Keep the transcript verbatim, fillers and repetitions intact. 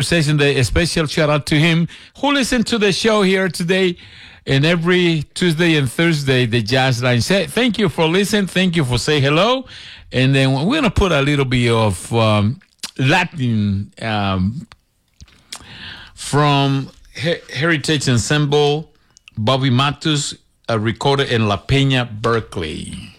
conversation today. A special shout out to him who listened to the show here today and every Tuesday and Thursday, the Jazz Line. Say, thank you for listening. Thank you for saying hello. And then we're going to put a little bit of um, Latin um, from Her- Heritage Ensemble, Bobby Matus, uh, recorded in La Peña, Berkeley.